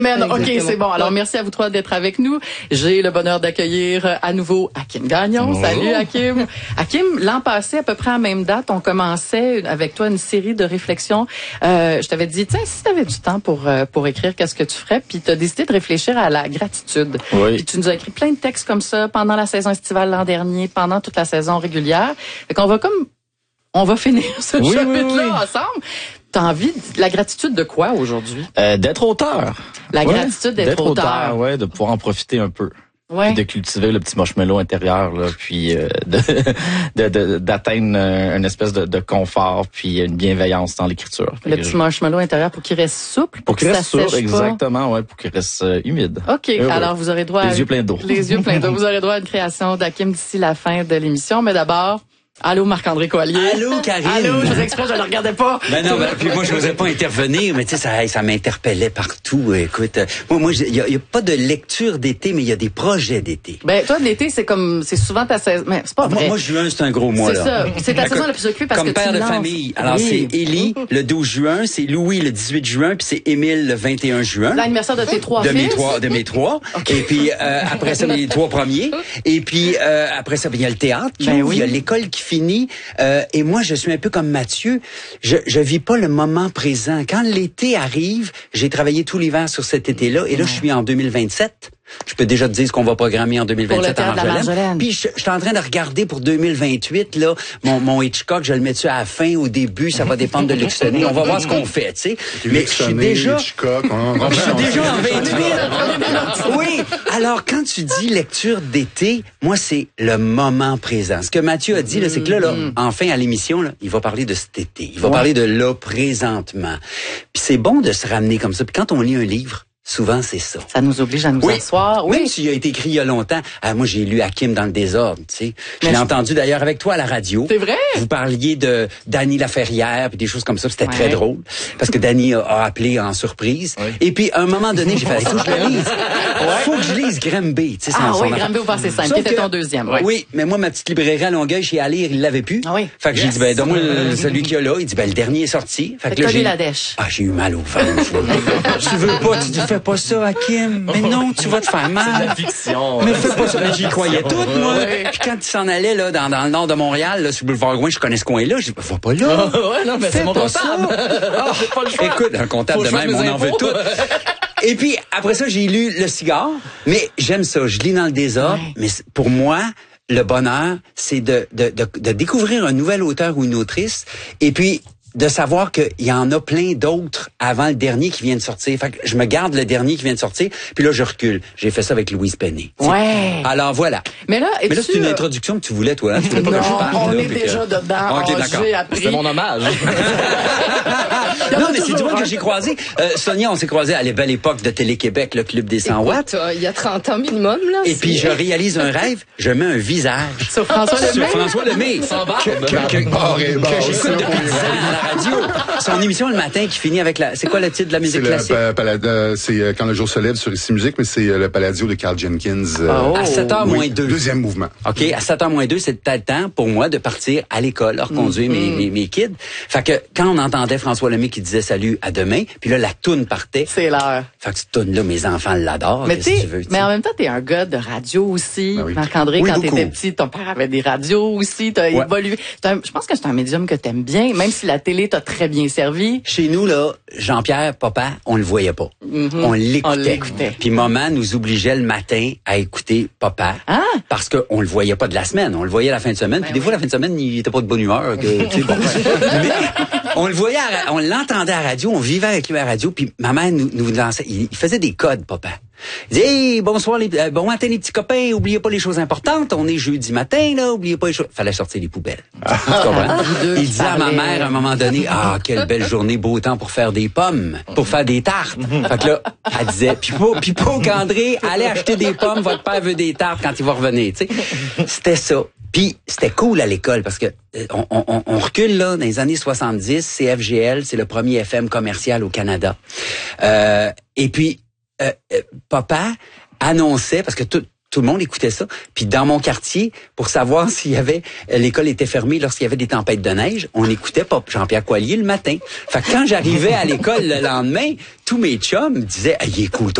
Mais non, OK, c'est bon. Alors, merci à vous trois d'être avec nous. J'ai le bonheur d'accueillir à nouveau Hakim Gagnon. Oh. Salut, Hakim. Hakim, l'an passé, à peu près à la même date, on commençait avec toi une série de réflexions. Je t'avais dit, tiens, si t'avais du temps pour écrire, qu'est-ce que tu ferais? Puis t'as décidé de réfléchir à la gratitude. Oui. Puis tu nous as écrit plein de textes comme ça pendant la saison estivale l'an dernier, pendant toute la saison régulière. Fait qu'on on va finir ce chapitre-là ensemble. T'as envie de la gratitude de quoi aujourd'hui? D'être auteur. La gratitude d'être auteur. Ouais, de pouvoir en profiter un peu. Ouais. Puis de cultiver le petit marshmallow intérieur, là, puis d'atteindre une espèce de confort, puis une bienveillance dans l'écriture. Le petit marshmallow intérieur pour qu'il reste souple, pour qu'il reste souple, exactement, ouais, pour qu'il reste humide. OK, alors vous aurez droit les yeux pleins d'eau. Les yeux pleins d'eau. Vous aurez droit à une création d'Hakim d'ici la fin de l'émission, mais d'abord... Allô, Marc-André Coallier. Allô, Karine. Allô, je vous explique, je ne le regardais pas. Ben non, puis moi, je n'osais pas intervenir, mais tu sais, ça m'interpellait partout. Écoute, moi, il y a pas de lecture d'été, mais il y a des projets d'été. Ben, toi, l'été, c'est souvent ta saison, mais c'est pas vrai. Moi, juin, c'est un gros mois, là. C'est ça. C'est ta saison la plus occupée parce que comme père tu de famille. Alors, c'est Élie, le 12 juin, c'est Louis, le 18 juin, puis c'est Émile, le 21 juin. L'anniversaire de tes trois fils. De mes trois. Okay. Et puis, après ça, les trois premiers. Et puis, après ça, il y a le théâtre qui ouvre, il y a l'école qui finit. Et moi, je suis un peu comme Mathieu. Je vis pas le moment présent. Quand l'été arrive, j'ai travaillé tout l'hiver sur cet été-là. Et là, je suis en 2027. Je peux déjà te dire ce qu'on va programmer en 2027 à Marjolaine. Puis je suis en train de regarder pour 2028 là mon Hitchcock, je le mets-tu à la fin, au début, ça va dépendre de Luxonné. On va voir ce qu'on fait, tu sais. Mais je suis déjà Hitchcock, je suis déjà en 28. Oui. Alors quand tu dis lecture d'été, moi c'est le moment présent. Ce que Mathieu a dit là, c'est que là enfin à l'émission là, il va parler de cet été. Il va parler de là présentement. Puis c'est bon de se ramener comme ça. Puis quand on lit un livre, souvent, c'est ça. Ça nous oblige à nous asseoir. Oui. Même s'il a été écrit il y a longtemps. Moi, j'ai lu Hakim dans le désordre, tu sais. Je l'ai entendu d'ailleurs avec toi à la radio. C'est vrai? Vous parliez de Dany Laferrière puis des choses comme ça. C'était très drôle. Parce que Dany a appelé en surprise. Oui. Et puis, à un moment donné, j'ai fait, il faut que je le lise. Faut que je lise Grimby. Tu sais, Grimby au passé simple, qui était ton deuxième. Ouais. Oui, mais moi, ma petite librairie à Longueuil, chez Alire, il l'avait plus. Oui. Fait que j'ai dit, donne-moi celui qu'il y a là. Il dit, le dernier est sorti. Fait que là, j'ai la dèche. J'ai eu mal au ventre. Tu veux pas, tu fais pas ça, Hakim. Mais non, tu vas te faire mal. C'est la fiction. Mais fais pas ça. Mais j'y croyais tout, moi. Puis quand il s'en allait, là, dans le nord de Montréal, là, sur le boulevard Gouin, je connais ce coin-là. Je dis, va pas là. Ouais, non, mais c'est mon comptable. Pas le choix. Écoute, un comptable de même, on en veut tout. Et puis, après ça, j'ai lu Le Cigare. Mais j'aime ça. Je lis dans le désordre. Ouais. Mais pour moi, le bonheur, c'est de découvrir un nouvel auteur ou une autrice. Et puis, de savoir qu'il y en a plein d'autres avant le dernier qui vient de sortir. Fait que je me garde le dernier qui vient de sortir, puis là, je recule. J'ai fait ça avec Louise Penny. Ouais. Alors, voilà. Mais là, c'est une introduction que tu voulais, toi. Hein? Non, pas que je parle, on est déjà dedans. OK, d'accord. C'est mon hommage. Non, mais c'est du monde que j'ai croisé. Sonia, on s'est croisés à la belle époque de Télé-Québec, le Club des 100 watts. Il y a 30 ans minimum, là. Et puis, je réalise un rêve. Je mets un visage. Sur François Lemay. Sur François Lemay. Sans barbe. Que j'écoute depuis 10 ans à la radio. Son émission le matin qui finit avec c'est quoi le titre de la musique classique? C'est Quand le jour se lève sur Ici Musique, mais c'est le Palladio de Carl Jenkins. À 7h moins 2. Deuxième mouvement. OK, à 7h moins 2, c'est le temps pour moi de partir à l'école, reconduire mes kids. Fait que quand on entendait François Lemay qui disait salut, à demain, puis là, la toune partait. C'est l'heure. Fait que cette toune-là, mes enfants l'adorent. Mais tu veux. Mais en même temps, t'es un gars de radio aussi. Ben oui. Marc-André, quand t'étais petit, ton père avait des radios aussi. T'as évolué. Je pense que c'est un médium que t'aimes bien, même si la télé t'a très bien servi. Chez nous, là, Jean-Pierre, papa, on le voyait pas. On l'écoutait. Puis maman nous obligeait le matin à écouter papa. Ah. Parce qu'on le voyait pas de la semaine. On le voyait la fin de semaine. Puis des fois, la fin de semaine, il était pas de bonne humeur. Mais on le voyait, on l'entendait à la radio. On vivait avec lui à la radio. Puis maman nous lançait. Il faisait des codes, papa. Il dit, hey, bonsoir, bon matin les petits copains, oubliez pas les choses importantes, on est jeudi matin, là, oubliez pas les choses. Fallait sortir les poubelles. Tu comprends? Il disait à ma mère, à un moment donné, quelle belle journée, beau temps pour faire des pommes, pour faire des tartes. Fait que là, elle disait, Pipo qu'André, allez acheter des pommes, votre père veut des tartes quand il va revenir, tu sais. C'était ça. Puis c'était cool à l'école parce que on recule là dans les années 70, CFGL, c'est le premier FM commercial au Canada. Et puis papa annonçait, parce que Tout le monde écoutait ça. Puis dans mon quartier, pour savoir s'il y avait l'école était fermée lorsqu'il y avait des tempêtes de neige, on écoutait pas Jean-Pierre Coallier le matin. Fait que quand j'arrivais à l'école le lendemain, tous mes chums me disaient il est cool